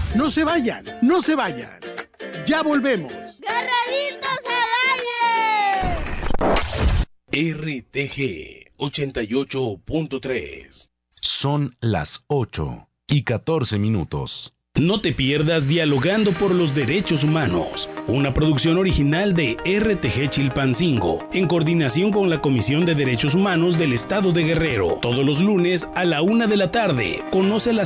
No se vayan, no se vayan. Ya volvemos. ¡Guerreritos al aire! RTG 88.3. Son las 8:14. No te pierdas Dialogando por los Derechos Humanos, una producción original de RTG Chilpancingo, en coordinación con la Comisión de Derechos Humanos del Estado de Guerrero. Todos los lunes a la 1 de la tarde. Conoce las